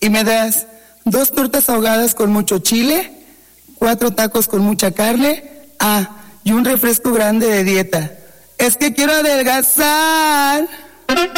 y me das 2 tortas ahogadas con mucho chile, 4 tacos con mucha carne, y un refresco grande de dieta. Es que quiero adelgazar.